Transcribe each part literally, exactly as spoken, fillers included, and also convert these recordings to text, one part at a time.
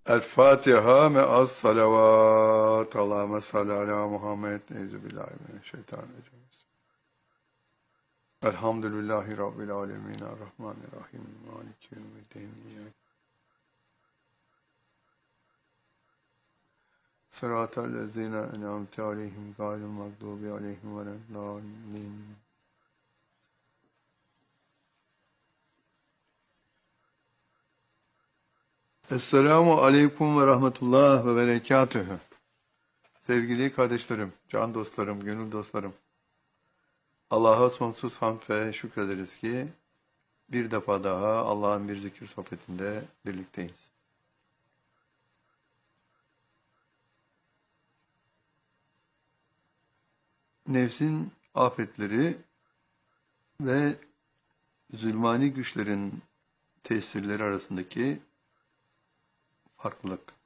El Fatiha me'as salavat. Allahümme salli ala Muhammed. Euzubillahimineşşeytanirracim. Elhamdülillahi Rabbil alemin. Errahmanirrahim. Maliki yevmiddin. Sıratal lezine en'amte aleyhim gayril mağdubi aleyhim veleddallin. Esselamu aleyküm ve rahmetullah ve berekatühü. Sevgili kardeşlerim, can dostlarım, gönül dostlarım. Allah'a sonsuz hamd ve şükrederiz ki bir defa daha Allah'ın bir zikir sohbetinde birlikteyiz. Nefsin afetleri ve zulmani güçlerin tesirleri arasındaki farklılık.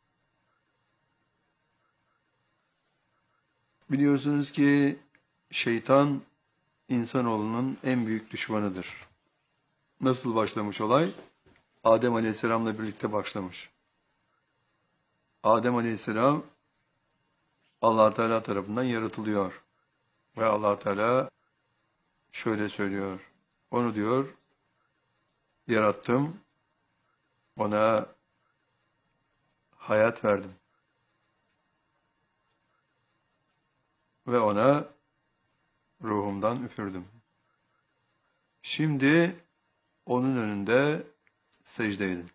Biliyorsunuz ki şeytan insanoğlunun en büyük düşmanıdır. Nasıl başlamış olay? Adem Aleyhisselam'la birlikte başlamış. Adem Aleyhisselam Allah Teala tarafından yaratılıyor. Ve Allah Teala şöyle söylüyor. Onu diyor, yarattım, ona hayat verdim. Ve ona ruhumdan üfürdüm. Şimdi onun önünde secde edin.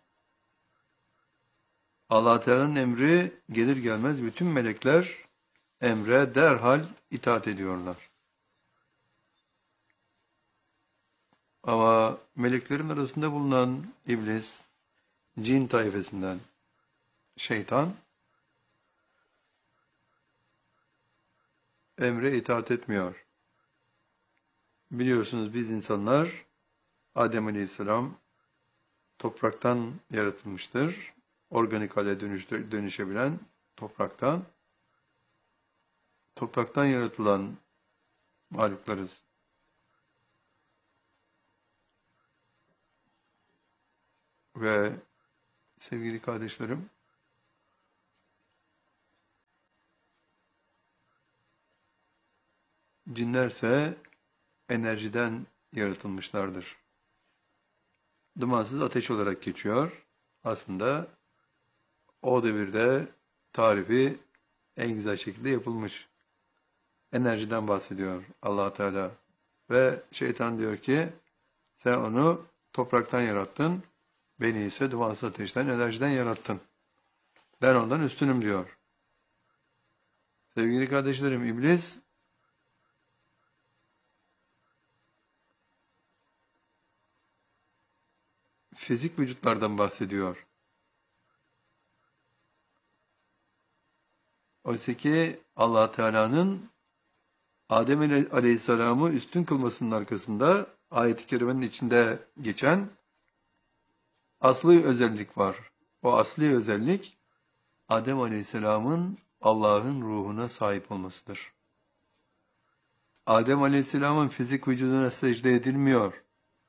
Allah Teala'nın emri gelir gelmez bütün melekler emre derhal itaat ediyorlar. Ama meleklerin arasında bulunan iblis, cin tayfesinden şeytan emre itaat etmiyor. Biliyorsunuz biz insanlar Adem Aleyhisselam topraktan yaratılmıştır. Organik hale dönüşebilen topraktan. Topraktan yaratılan mahluklarız. Ve sevgili kardeşlerim, cinlerse enerjiden yaratılmışlardır. Dumansız ateş olarak geçiyor. Aslında o devirde tarifi en güzel şekilde yapılmış. Enerjiden bahsediyor Allah Teala. Ve şeytan diyor ki, sen onu topraktan yarattın, beni ise dumansız ateşten, enerjiden yarattın. Ben ondan üstünüm diyor. Sevgili kardeşlerim, iblis fizik vücutlardan bahsediyor. Oysa ki Allah Teala'nın Adem Aleyhisselam'ı üstün kılmasının arkasında ayet-i kerimenin içinde geçen asli özellik var. O asli özellik Adem Aleyhisselam'ın Allah'ın ruhuna sahip olmasıdır. Adem Aleyhisselam'ın fizik vücuduna secde edilmiyor.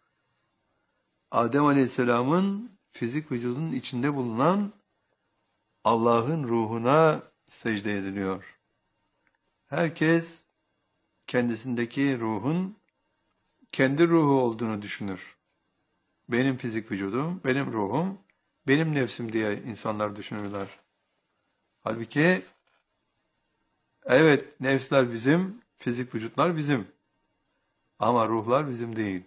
Adem Aleyhisselam'ın fizik vücudunun içinde bulunan Allah'ın ruhuna secde ediliyor. Herkes kendisindeki ruhun kendi ruhu olduğunu düşünür. Benim fizik vücudum, benim ruhum, benim nefsim diye insanlar düşünürler. Halbuki evet, nefsler bizim, fizik vücutlar bizim. Ama ruhlar bizim değil.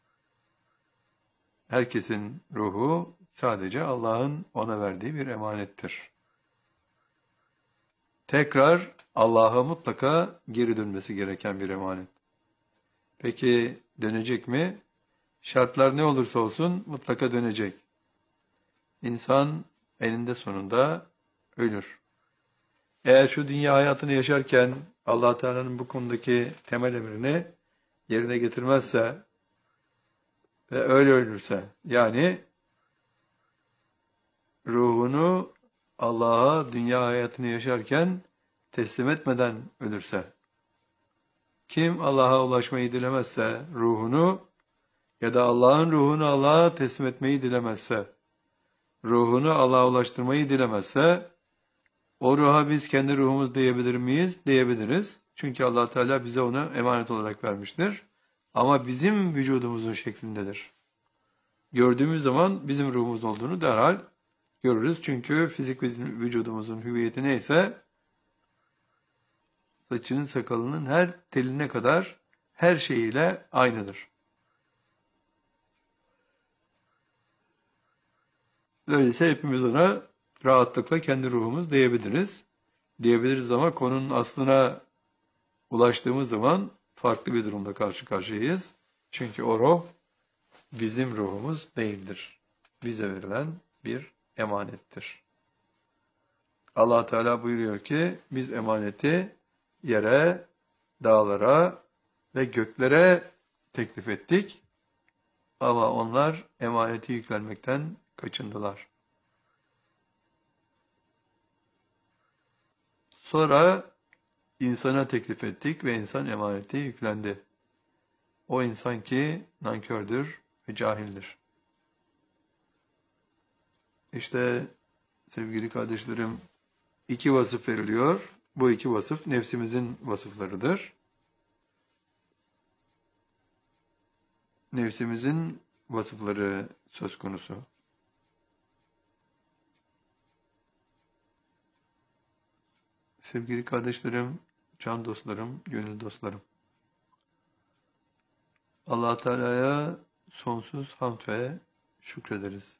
Herkesin ruhu sadece Allah'ın ona verdiği bir emanettir. Tekrar Allah'a mutlaka geri dönmesi gereken bir emanet. Peki dönecek mi? Şartlar ne olursa olsun mutlaka dönecek. İnsan eninde sonunda ölür. Eğer şu dünya hayatını yaşarken Allah Teala'nın bu konudaki temel emrini yerine getirmezse ve öyle ölürse, yani ruhunu Allah'a dünya hayatını yaşarken teslim etmeden ölürse, kim Allah'a ulaşmayı dilemezse ruhunu ya da Allah'ın ruhunu Allah'a teslim etmeyi dilemezse, ruhunu Allah'a ulaştırmayı dilemezse, o ruha biz kendi ruhumuz diyebilir miyiz? Diyebiliriz. Çünkü Allah Teala bize onu emanet olarak vermiştir. Ama bizim vücudumuzun şeklindedir. Gördüğümüz zaman bizim ruhumuz olduğunu derhal görürüz. Çünkü fizik vücudumuzun hüviyeti neyse, saçının sakalının her teline kadar her şeyiyle aynıdır. Öyleyse hepimiz ona rahatlıkla kendi ruhumuz diyebiliriz. Diyebiliriz ama konunun aslına ulaştığımız zaman farklı bir durumda karşı karşıyayız. Çünkü o ruh bizim ruhumuz değildir. Bize verilen bir emanettir. Allah Teala buyuruyor ki biz emaneti yere, dağlara ve göklere teklif ettik. Ama onlar emaneti yüklenmekten kaçındılar. Sonra insana teklif ettik ve insan emaneti yüklendi. O insan ki nankördür ve cahildir. İşte sevgili kardeşlerim, iki vasıf veriliyor. Bu iki vasıf nefsimizin vasıflarıdır. Nefsimizin vasıfları söz konusu. Sevgili kardeşlerim, can dostlarım, gönül dostlarım. Allah Teala'ya sonsuz hamd ve şükrederiz.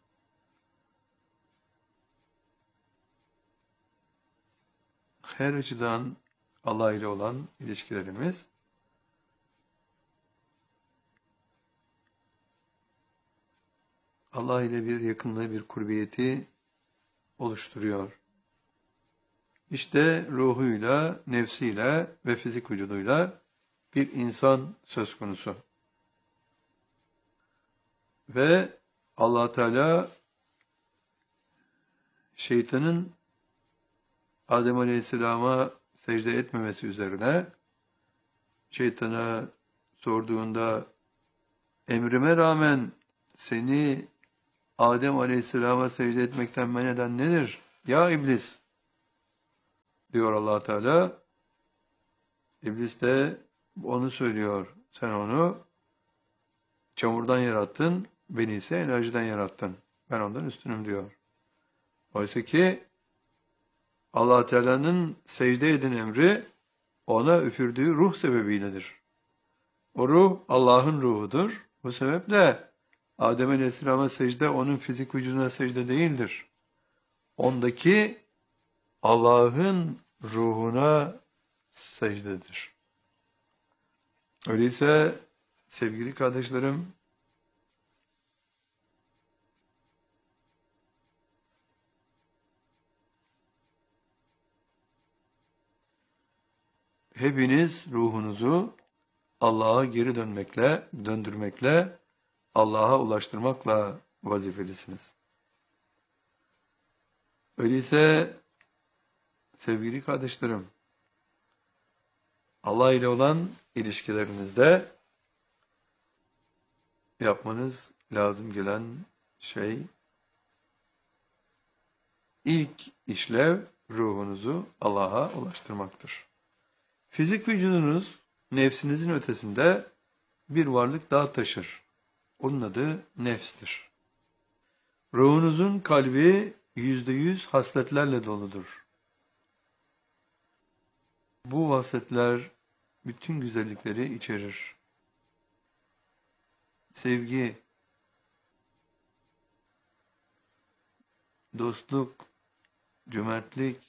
Her açıdan Allah ile olan ilişkilerimiz Allah ile bir yakınlığı, bir kurbiyeti oluşturuyor. İşte ruhuyla, nefsiyle ve fizik vücuduyla bir insan söz konusu. Ve Allah Teala şeytanın Adem Aleyhisselam'a secde etmemesi üzerine şeytana sorduğunda emrime rağmen seni Adem Aleyhisselam'a secde etmekten men eden nedir? Ya iblis! Diyor Allah Teala. İblis de onu söylüyor. Sen onu çamurdan yarattın, beni ise enerjiden yarattın. Ben ondan üstünüm diyor. Oysa ki Allah Teala'nın secde edin emri ona üfürdüğü ruh sebebiyledir. O ruh Allah'ın ruhudur. Bu sebeple Adem Aleyhisselam'a secde onun fizik vücuduna secde değildir. Ondaki Allah'ın ruhuna secdedir. Öyleyse sevgili kardeşlerim, hepiniz ruhunuzu Allah'a geri dönmekle, döndürmekle, Allah'a ulaştırmakla vazifelisiniz. Öyleyse sevgili kardeşlerim, Allah ile olan ilişkilerinizde yapmanız lazım gelen şey, ilk işlev ruhunuzu Allah'a ulaştırmaktır. Fizik vücudunuz nefsinizin ötesinde bir varlık daha taşır. Onun adı nefstir. Ruhunuzun kalbi yüzde yüz hasletlerle doludur. Bu hasletler bütün güzellikleri içerir. Sevgi, dostluk, cömertlik,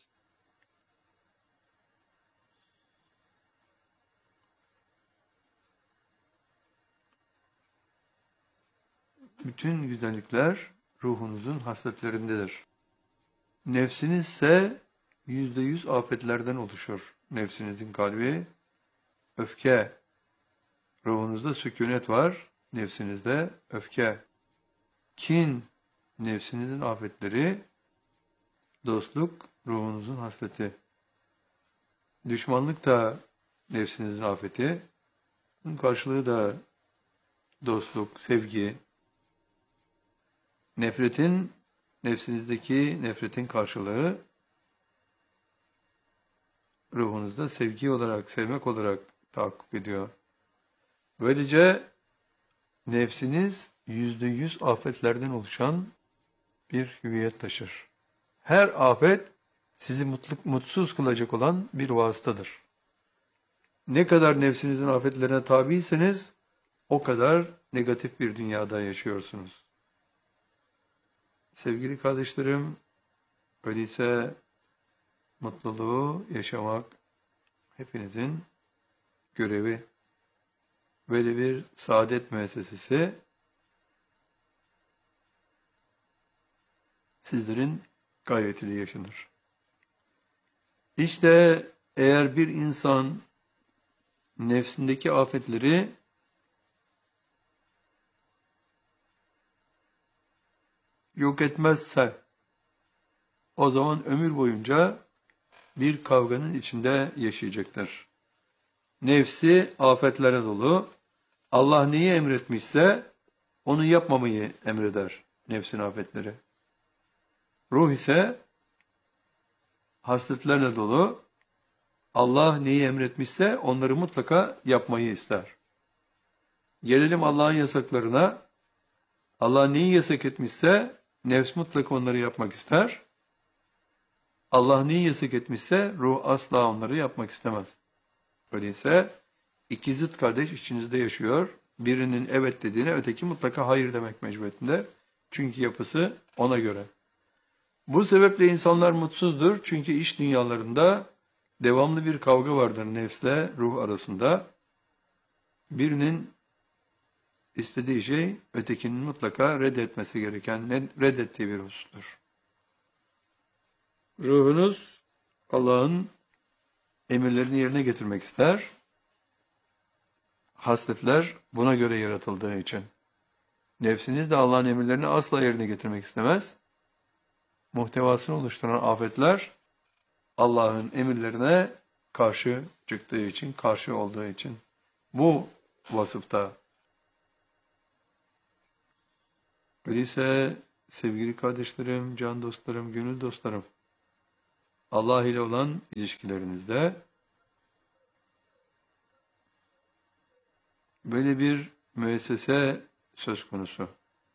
bütün güzellikler ruhunuzun hasletlerindedir. Nefsiniz ise yüzde yüz afetlerden oluşur. Nefsinizin kalbi, öfke, ruhunuzda sükunet var, nefsinizde öfke, kin, nefsinizin afetleri, dostluk, ruhunuzun hasleti, düşmanlık da nefsinizin afeti, bunun karşılığı da dostluk, sevgi, nefretin nefsinizdeki nefretin karşılığı ruhunuzda sevgi olarak, sevmek olarak tahakkuk ediyor. Böylece nefsiniz yüzde yüz afetlerden oluşan bir hüviyet taşır. Her afet sizi mutluluk, mutsuz kılacak olan bir vasıtadır. Ne kadar nefsinizin afetlerine tabiyseniz o kadar negatif bir dünyada yaşıyorsunuz. Sevgili kardeşlerim, öyleyse mutluluğu yaşamak hepinizin görevi. Böyle bir saadet müessesesi sizlerin gayretiyle yaşanır. İşte eğer bir insan nefsindeki afetleri yok etmezse o zaman ömür boyunca bir kavganın içinde yaşayacaktır. Nefsi afetlere dolu. Allah neyi emretmişse onu yapmamayı emreder nefsin afetleri. Ruh ise hasletlerle dolu. Allah neyi emretmişse onları mutlaka yapmayı ister. Gelelim Allah'ın yasaklarına. Allah neyi yasak etmişse nefs mutlaka onları yapmak ister. Allah neyi yasak etmişse ruh asla onları yapmak istemez. Öyleyse iki zıt kardeş içinizde yaşıyor. Birinin evet dediğine öteki mutlaka hayır demek mecburiyetinde. Çünkü yapısı ona göre. Bu sebeple insanlar mutsuzdur. Çünkü iş dünyalarında devamlı bir kavga vardır nefsle ruh arasında. Birinin istediği şey ötekinin mutlaka reddetmesi gereken, reddettiği bir husustur. Ruhunuz Allah'ın emirlerini yerine getirmek ister. Hasletler buna göre yaratıldığı için. Nefsiniz de Allah'ın emirlerini asla yerine getirmek istemez. Muhtevasını oluşturan afetler Allah'ın emirlerine karşı çıktığı için, karşı olduğu için. Bu vasıfta. Öyleyse sevgili kardeşlerim, can dostlarım, gönül dostlarım, Allah ile olan ilişkilerinizde böyle bir müessese söz konusu.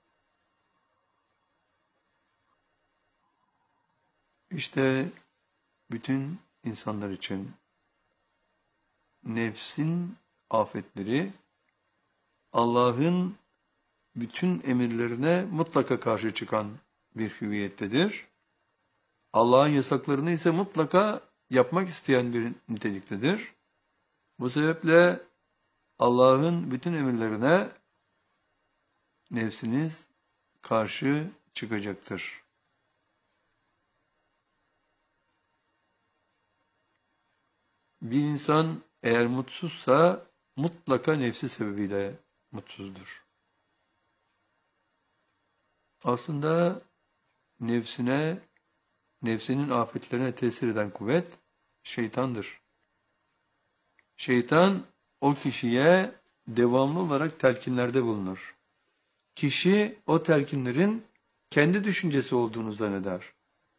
İşte bütün insanlar için nefsin afetleri Allah'ın bütün emirlerine mutlaka karşı çıkan bir hüviyettedir. Allah'ın yasaklarını ise mutlaka yapmak isteyen bir niteliktedir. Bu sebeple Allah'ın bütün emirlerine nefsiniz karşı çıkacaktır. Bir insan eğer mutsuzsa mutlaka nefsi sebebiyle mutsuzdur. Aslında nefsine, nefsinin afetlerine tesir eden kuvvet şeytandır. Şeytan o kişiye devamlı olarak telkinlerde bulunur. Kişi o telkinlerin kendi düşüncesi olduğunu zanneder.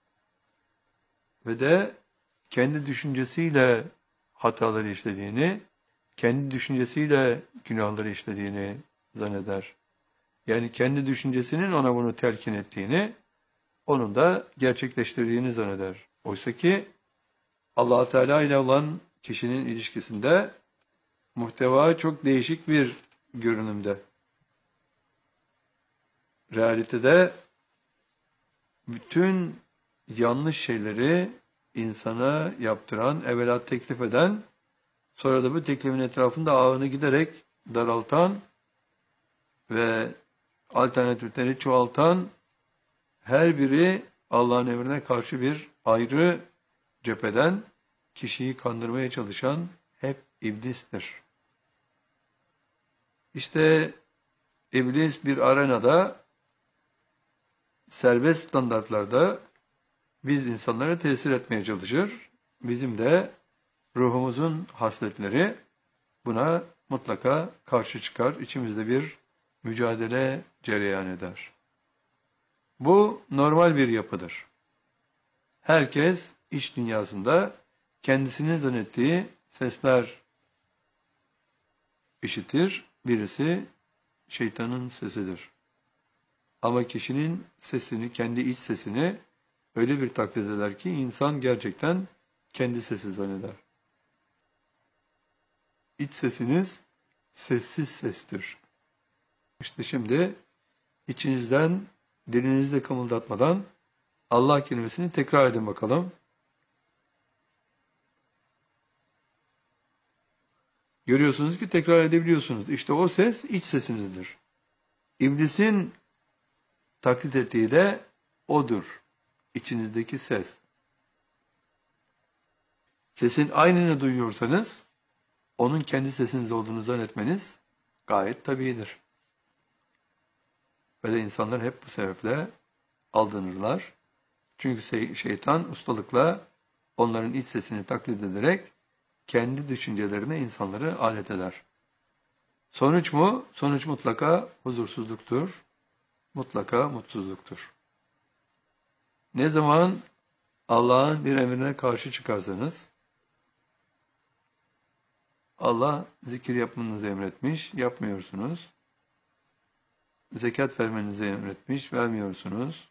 Ve de kendi düşüncesiyle hataları işlediğini, kendi düşüncesiyle günahları işlediğini zanneder. Yani kendi düşüncesinin ona bunu telkin ettiğini, onun da gerçekleştirdiğini zanneder. Oysa ki Allah Teala ile olan kişinin ilişkisinde muhteva çok değişik bir görünümde. Realitede bütün yanlış şeyleri insana yaptıran, evvela teklif eden, sonra da bu teklifin etrafında ağını giderek daraltan ve alternatifleri çoğaltan, her biri Allah'ın emrine karşı bir ayrı cepheden kişiyi kandırmaya çalışan hep iblistir. İşte iblis bir arenada, serbest standartlarda biz insanlara tesir etmeye çalışır. Bizim de ruhumuzun hasletleri buna mutlaka karşı çıkar. İçimizde bir mücadele cereyan eder. Bu normal bir yapıdır. Herkes iç dünyasında kendisini zannettiği sesler işitir. Birisi şeytanın sesidir. Ama kişinin sesini, kendi iç sesini öyle bir taklit eder ki insan gerçekten kendi sesi zanneder. İç sesiniz sessiz sestir. İşte şimdi içinizden dilinizle kımıldatmadan Allah kelimesini tekrar edin bakalım. Görüyorsunuz ki tekrar edebiliyorsunuz. İşte o ses iç sesinizdir. İblisin taklit ettiği de odur. İçinizdeki ses. Sesin aynını duyuyorsanız onun kendi sesiniz olduğunu zannetmeniz gayet tabiidir. Ve de insanlar hep bu sebeple aldanırlar. Çünkü şeytan ustalıkla onların iç sesini taklit ederek kendi düşüncelerine insanları alet eder. Sonuç mu? Sonuç mutlaka huzursuzluktur. Mutlaka mutsuzluktur. Ne zaman Allah'ın bir emrine karşı çıkarsanız, Allah zikir yapmanızı emretmiş, yapmıyorsunuz. Zekat vermenizi emretmiş, vermiyorsunuz.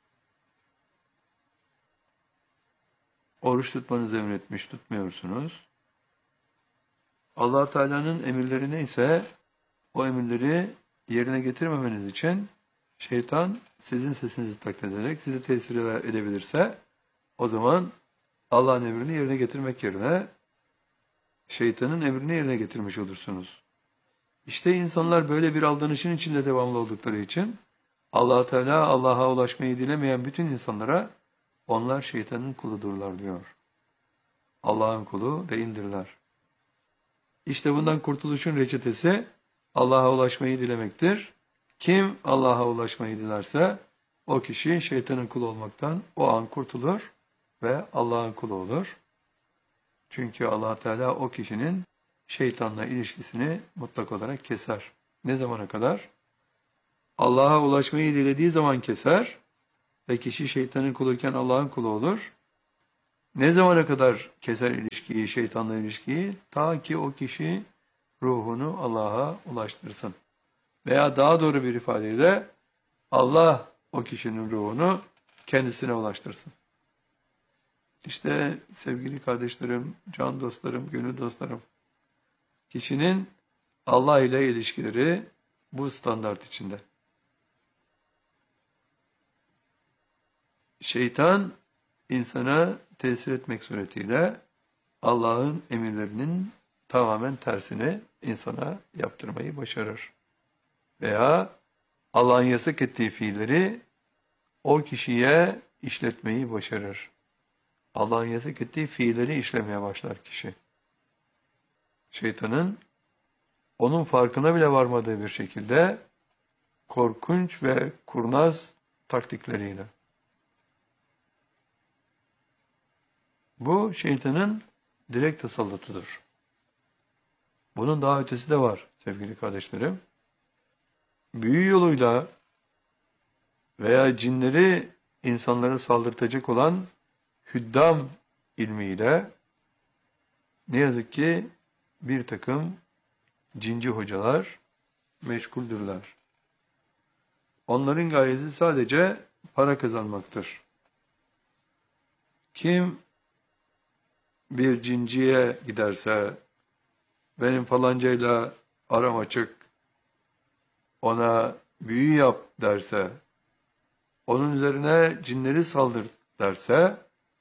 Oruç tutmanızı emretmiş, tutmuyorsunuz. Allah Teala'nın emirleri neyse, o emirleri yerine getirmemeniz için şeytan sizin sesinizi taklit ederek sizi tesir edebilirse, o zaman Allah'ın emrini yerine getirmek yerine şeytanın emrini yerine getirmiş olursunuz. İşte insanlar böyle bir aldanışın içinde devamlı oldukları için Allah Teala Allah'a ulaşmayı dilemeyen bütün insanlara onlar şeytanın kuludurlar diyor. Allah'ın kulu değildirler. İşte bundan kurtuluşun reçetesi Allah'a ulaşmayı dilemektir. Kim Allah'a ulaşmayı dilerse o kişi şeytanın kulu olmaktan o an kurtulur ve Allah'ın kulu olur. Çünkü Allah Teala o kişinin şeytanla ilişkisini mutlak olarak keser. Ne zamana kadar? Allah'a ulaşmayı dilediği zaman keser ve kişi şeytanın kuluyken Allah'ın kulu olur. Ne zamana kadar keser ilişkiyi, şeytanla ilişkiyi? Ta ki o kişi ruhunu Allah'a ulaştırsın. Veya daha doğru bir ifadeyle Allah o kişinin ruhunu kendisine ulaştırsın. İşte sevgili kardeşlerim, can dostlarım, gönül dostlarım, kişinin Allah ile ilişkileri bu standart içinde. Şeytan insana tesir etmek suretiyle Allah'ın emirlerinin tamamen tersini insana yaptırmayı başarır. Veya Allah'ın yasak ettiği fiilleri o kişiye işletmeyi başarır. Allah'ın yasak ettiği fiilleri işlemeye başlar kişi. Şeytanın onun farkına bile varmadığı bir şekilde korkunç ve kurnaz taktikleriyle. Bu şeytanın direkt tasallutudur. Bunun daha ötesi de var sevgili kardeşlerim. Büyü yoluyla veya cinleri insanlara saldırtacak olan hüddam ilmiyle ne yazık ki bir takım cinci hocalar meşguldürler. Onların gayesi sadece para kazanmaktır. Kim bir cinciye giderse, benim falancayla aram açık, ona büyü yap derse, onun üzerine cinleri saldır derse,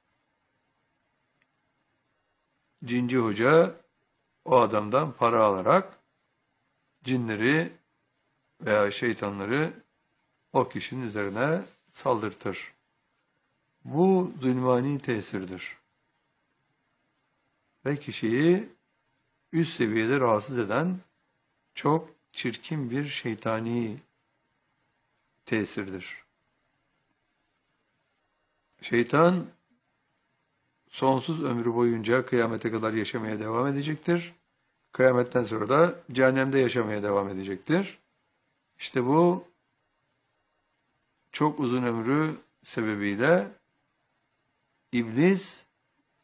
cinci hoca o adamdan para alarak cinleri veya şeytanları o kişinin üzerine saldırtır. Bu zulmani tesirdir. Ve kişiyi üst seviyede rahatsız eden çok çirkin bir şeytani tesirdir. Şeytan sonsuz ömrü boyunca kıyamete kadar yaşamaya devam edecektir. Kıyametten sonra da cehennemde yaşamaya devam edecektir. İşte bu çok uzun ömrü sebebiyle iblis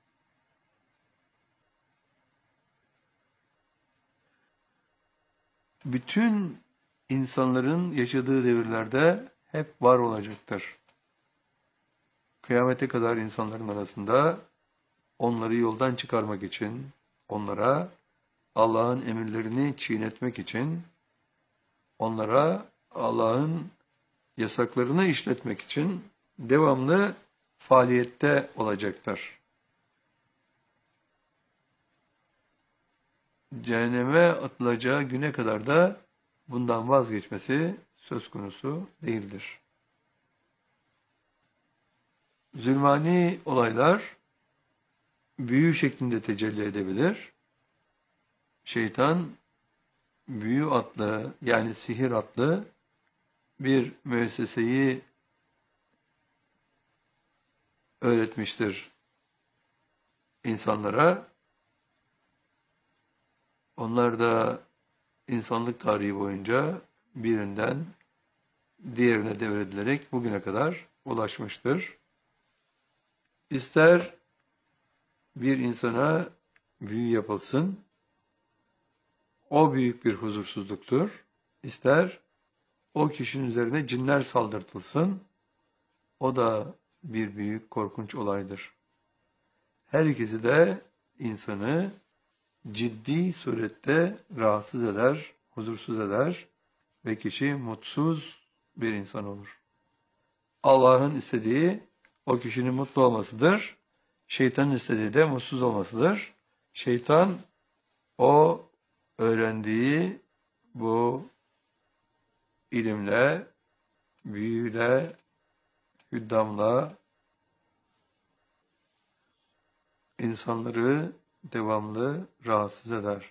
bütün insanların yaşadığı devirlerde hep var olacaktır. Kıyamete kadar insanların arasında onları yoldan çıkarmak için, onlara Allah'ın emirlerini çiğnetmek için, onlara Allah'ın yasaklarını işletmek için devamlı faaliyette olacaktır. Cehenneme atılacağı güne kadar da bundan vazgeçmesi söz konusu değildir. Zulmani olaylar büyü şeklinde tecelli edebilir. Şeytan büyü adlı yani sihir adlı bir müesseseyi öğretmiştir insanlara. Onlar da insanlık tarihi boyunca birinden diğerine devredilerek bugüne kadar ulaşmıştır. İster bir insana büyü yapılsın, o büyük bir huzursuzluktur. İster o kişinin üzerine cinler saldırtılsın, o da bir büyük korkunç olaydır. Her ikisi de insanı ciddi surette rahatsız eder, huzursuz eder ve kişi mutsuz bir insan olur. Allah'ın istediği o kişinin mutlu olmasıdır. Şeytanın istediği de mutsuz olmasıdır. Şeytan o öğrendiği bu ilimle, büyüyle, hüddamla insanları devamlı rahatsız eder.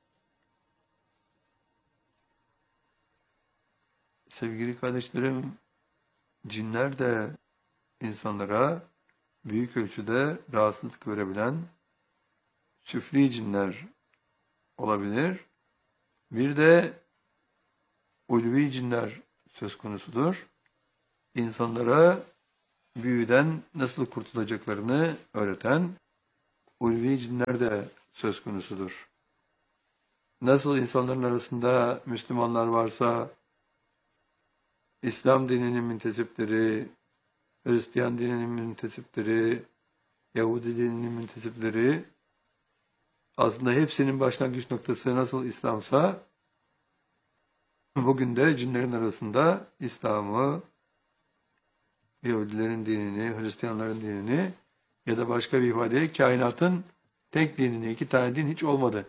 Sevgili kardeşlerim, cinler de insanlara büyük ölçüde rahatsızlık verebilen süfli cinler olabilir. Bir de ulvi cinler söz konusudur. İnsanlara büyüden nasıl kurtulacaklarını öğreten ulvi cinler de söz konusudur. Nasıl insanların arasında Müslümanlar varsa, İslam dininin müntesipleri, Hristiyan dininin müntesipleri, Yahudi dininin müntesipleri, aslında hepsinin başlangıç noktası nasıl İslam'sa, bugün de cinlerin arasında İslam'ı, Yahudilerin dinini, Hristiyanların dinini ya da başka bir ifadeyle kainatın tek dinini, iki tane din hiç olmadı.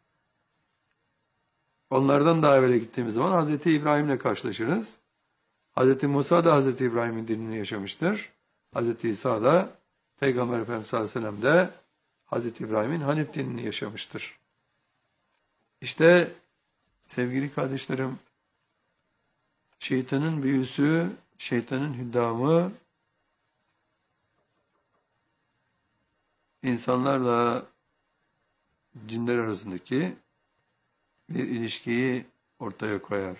Onlardan daha evvela gittiğimiz zaman Hazreti İbrahim'le karşılaşırız. Hazreti Musa da Hazreti İbrahim'in dinini yaşamıştır. Hazreti İsa da Peygamber Efendimiz sallallahu aleyhi ve sellem de Hazreti İbrahim'in Hanif dinini yaşamıştır. İşte sevgili kardeşlerim, şeytanın büyüsü, şeytanın hüddamı insanlarla cinler arasındaki bir ilişkiyi ortaya koyar.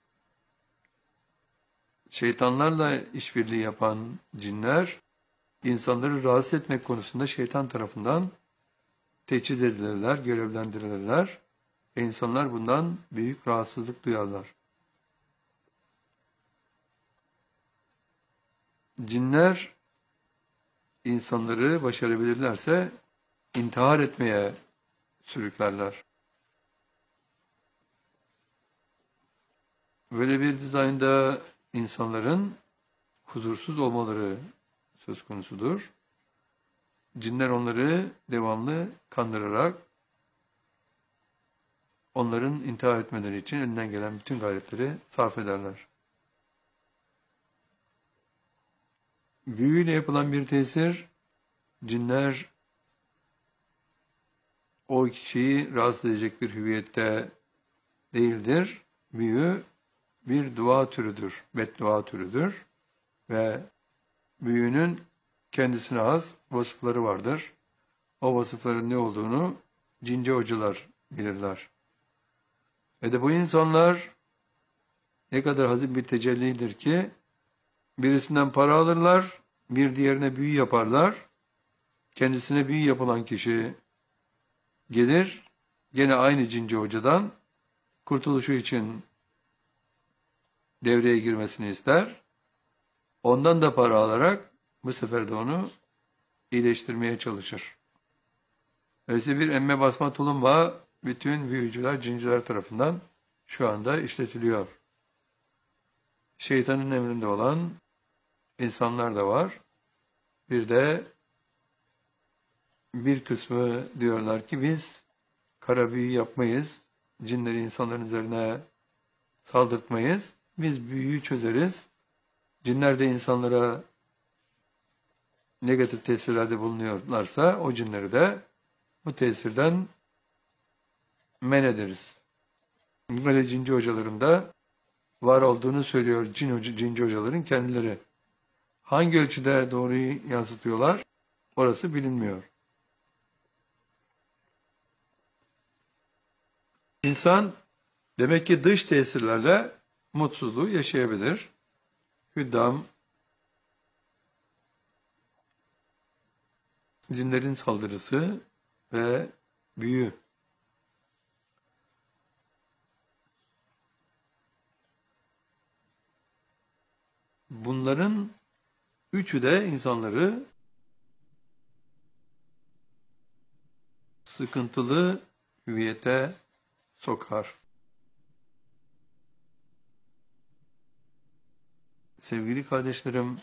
Şeytanlarla işbirliği yapan cinler, insanları rahatsız etmek konusunda şeytan tarafından teçhiz edilirler, görevlendirilirler ve insanlar bundan büyük rahatsızlık duyarlar. Cinler, insanları başarabilirlerse intihar etmeye sürüklerler. Böyle bir dizaynda insanların huzursuz olmaları söz konusudur. Cinler onları devamlı kandırarak onların intihar etmeleri için elinden gelen bütün gayretleri sarf ederler. Büyüyle yapılan bir tesir, cinler o kişiyi rahatsız edecek bir hüviyette değildir. Büyü bir dua türüdür, beddua türüdür ve büyünün kendisine has vasıfları vardır. O vasıfların ne olduğunu cinci hocalar bilirler. Ve de bu insanlar ne kadar hazin bir tecellidir ki birisinden para alırlar, bir diğerine büyü yaparlar. Kendisine büyü yapılan kişi gelir, gene aynı cinci hocadan kurtuluşu için devreye girmesini ister. Ondan da para alarak bu sefer de onu iyileştirmeye çalışır. Öyleyse bir emme basma tulumba bütün büyücüler, cinciler tarafından şu anda işletiliyor. Şeytanın emrinde olan insanlar da var. Bir de bir kısmı diyorlar ki biz kara büyü yapmayız, cinleri insanların üzerine saldırtmayız, biz büyüyü çözeriz. Cinler de insanlara negatif tesirlerde bulunuyorlarsa o cinleri de bu tesirden men ederiz. Böyle cinci hocaların da var olduğunu söylüyor cin hoca, cinci hocaların kendileri. Hangi ölçüde doğruyu yansıtıyorlar orası bilinmiyor. İnsan demek ki dış tesirlerle mutsuzluğu yaşayabilir. Hüddam, cinlerin saldırısı ve büyü. Bunların üçü de insanları sıkıntılı hüviyete sokar. Sevgili kardeşlerim,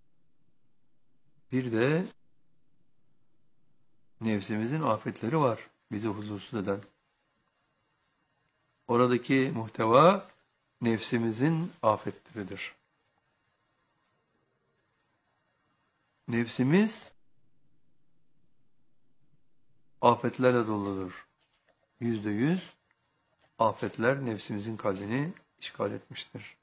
bir de nefsimizin afetleri var bizi huzursuz eden. Oradaki muhteva nefsimizin afetleridir. Nefsimiz afetlerle doludur. Yüzde yüz afetler nefsimizin kalbini işgal etmiştir.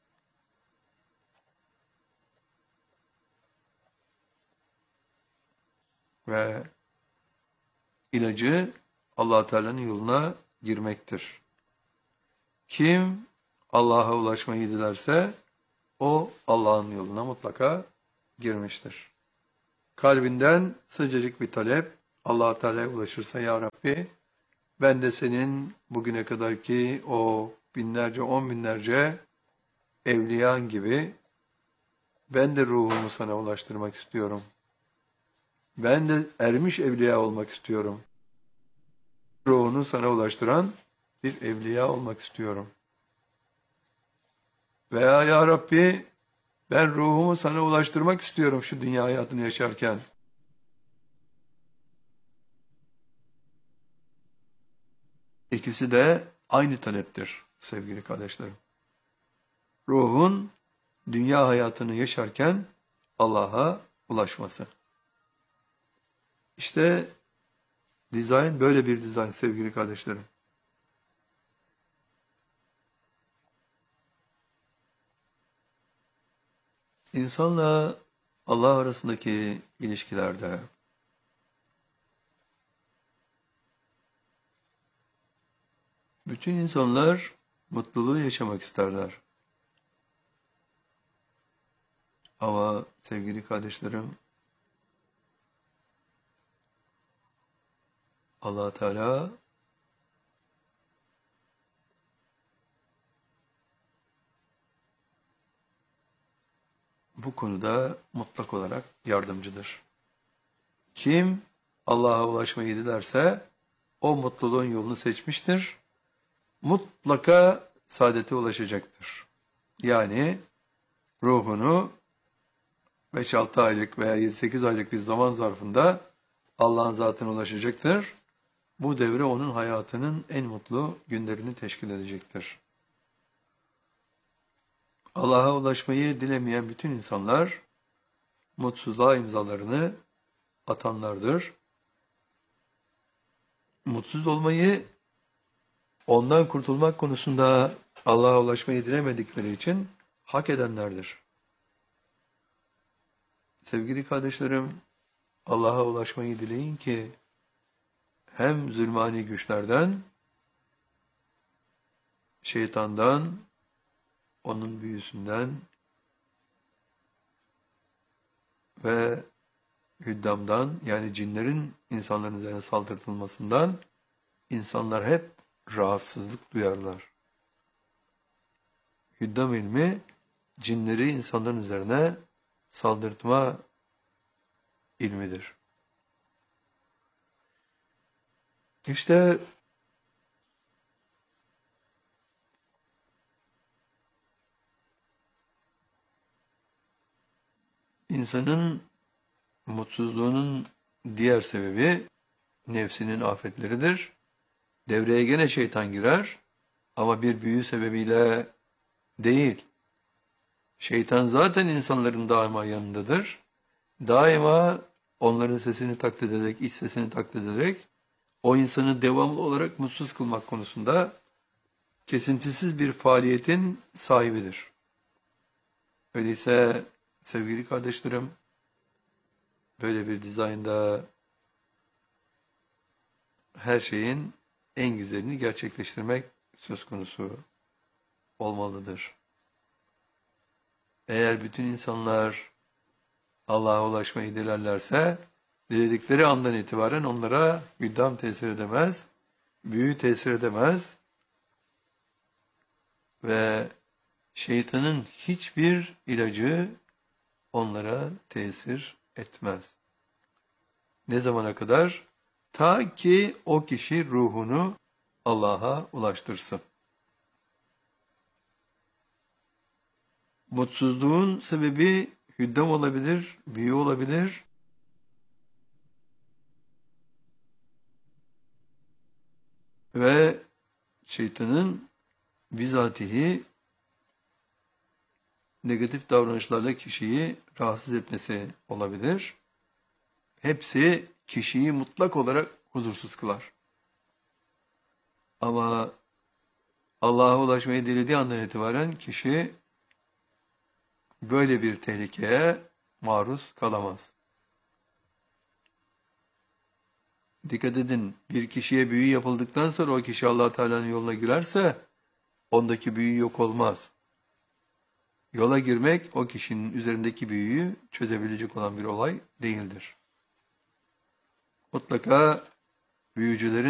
Ve ilacı Allah Teala'nın yoluna girmektir. Kim Allah'a ulaşmayı dilerse o Allah'ın yoluna mutlaka girmiştir. Kalbinden sıcacık bir talep Allah Teala'ya ulaşırsa ya Rabbi ben de senin bugüne kadarki o binlerce on binlerce evliyan gibi ben de ruhumu sana ulaştırmak istiyorum. Ben de ermiş evliya olmak istiyorum. Ruhunu sana ulaştıran bir evliya olmak istiyorum. Veya ya Rabbi ben ruhumu sana ulaştırmak istiyorum şu dünya hayatını yaşarken. İkisi de aynı taleptir sevgili kardeşlerim. Ruhun dünya hayatını yaşarken Allah'a ulaşması. İşte dizayn böyle bir dizayn sevgili kardeşlerim. İnsanla Allah arasındaki ilişkilerde bütün insanlar mutluluğu yaşamak isterler. Ama sevgili kardeşlerim, Allah Teala bu konuda mutlak olarak yardımcıdır. Kim Allah'a ulaşmayı dilerse o mutluluğun yolunu seçmiştir. Mutlaka saadete ulaşacaktır. Yani ruhunu beş altı aylık veya yedi sekiz aylık bir zaman zarfında Allah'ın zatına ulaşacaktır. Bu devre onun hayatının en mutlu günlerini teşkil edecektir. Allah'a ulaşmayı dilemeyen bütün insanlar mutsuzluğa imzalarını atanlardır. Mutsuz olmayı, ondan kurtulmak konusunda Allah'a ulaşmayı dilemedikleri için hak edenlerdir. Sevgili kardeşlerim, Allah'a ulaşmayı dileyin ki hem zulmani güçlerden, şeytandan, onun büyüsünden ve hüddamdan, yani cinlerin insanların üzerine saldırtılmasından insanlar hep rahatsızlık duyarlar. Hüddam ilmi cinleri insanların üzerine saldırtma ilmidir. İşte insanın mutsuzluğunun diğer sebebi nefsinin afetleridir. Devreye gene şeytan girer ama bir büyü sebebiyle değil. Şeytan zaten insanların daima yanındadır. Daima onların sesini taklit ederek, iç sesini taklit ederek o insanı devamlı olarak mutsuz kılmak konusunda kesintisiz bir faaliyetin sahibidir. Öyleyse sevgili kardeşlerim, böyle bir dizaynda her şeyin en güzelini gerçekleştirmek söz konusu olmalıdır. Eğer bütün insanlar Allah'a ulaşmayı dilerlerse, diledikleri andan itibaren onlara hüddam tesir edemez, büyü tesir edemez ve şeytanın hiçbir ilacı onlara tesir etmez. Ne zamana kadar? Ta ki o kişi ruhunu Allah'a ulaştırsın. Mutsuzluğun sebebi hüddam olabilir, büyü olabilir. Ve şeytanın bizatihi negatif davranışlarla kişiyi rahatsız etmesi olabilir. Hepsi kişiyi mutlak olarak huzursuz kılar. Ama Allah'a ulaşmayı dilediği andan itibaren kişi böyle bir tehlikeye maruz kalamaz. Dikkat edin, bir kişiye büyü yapıldıktan sonra o kişi Allah Teala'nın yoluna girerse ondaki büyü yok olmaz. Yola girmek o kişinin üzerindeki büyüyü çözebilecek olan bir olay değildir. Mutlaka büyücülerin